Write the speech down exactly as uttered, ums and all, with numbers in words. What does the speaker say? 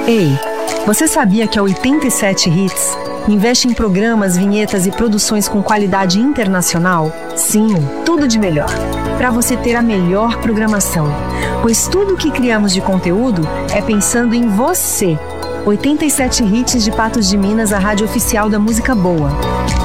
Ei, você sabia que a oitenta e sete Hits investe em programas, vinhetas e produções com qualidade internacional? Sim, tudo de melhor, para você ter a melhor programação. Pois tudo o que criamos de conteúdo é pensando em você. oitenta e sete Hits de Patos de Minas, a rádio oficial da música boa.